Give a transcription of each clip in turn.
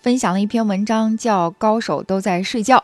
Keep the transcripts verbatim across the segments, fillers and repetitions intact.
分享了一篇文章叫《高手都在睡觉》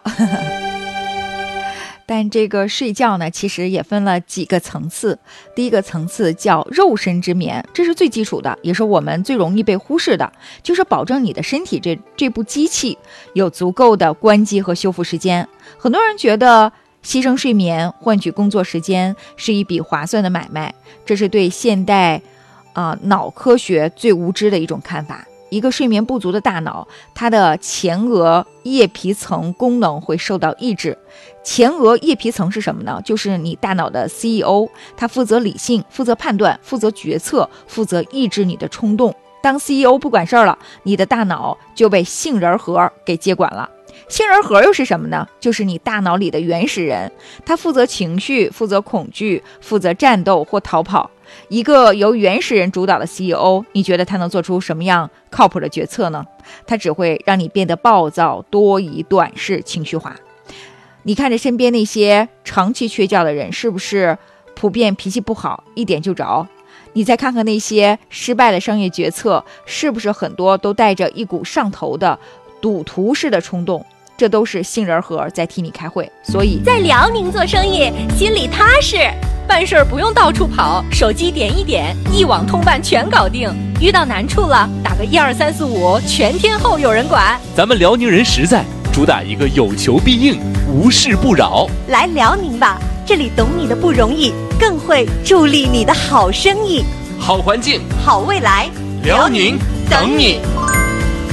但这个睡觉呢，其实也分了几个层次。第一个层次叫肉身之眠，这是最基础的，也是我们最容易被忽视的，就是保证你的身体这这部机器有足够的关机和修复时间。很多人觉得牺牲睡眠换取工作时间是一笔划算的买卖，这是对现代啊、呃、脑科学最无知的一种看法。一个睡眠不足的大脑，它的前额叶皮层功能会受到抑制。前额叶皮层是什么呢？就是你大脑的 C E O， 它负责理性，负责判断，负责决策，负责抑制你的冲动。当 C E O 不管事儿了，你的大脑就被杏仁核给接管了。杏仁核又是什么呢？就是你大脑里的原始人，它负责情绪，负责恐惧，负责战斗或逃跑。一个由原始人主导的 C E O， 你觉得他能做出什么样靠谱的决策呢？他只会让你变得暴躁、多疑、短视、情绪化。你看着身边那些长期缺觉的人，是不是普遍脾气不好，一点就着？你再看看那些失败的商业决策，是不是很多都带着一股上头的赌徒式的冲动？这都是杏仁核在替你开会。所以在辽宁做生意心里踏实，办事不用到处跑，手机点一点，一网通办全搞定。遇到难处了，打个一二三四五，全天候有人管。 咱们辽宁人实在，主打一个有求必应，无事不扰。 来辽宁吧，这里懂你的不容易，更会助力你的好生意。 好环境， 好未来， 辽宁等你。